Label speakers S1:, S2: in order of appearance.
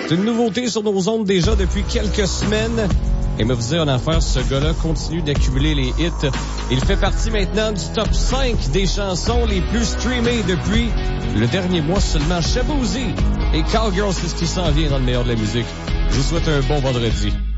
S1: C'est une nouveauté sur nos ondes déjà depuis quelques semaines. Et me vous dire en affaire, ce gars-là continue d'accumuler les hits. Il fait partie maintenant du top 5 des chansons les plus streamées depuis le dernier mois seulement. Shaboozey et Cowgirl, c'est ce qui s'en vient dans le meilleur de la musique. Je vous souhaite un bon vendredi.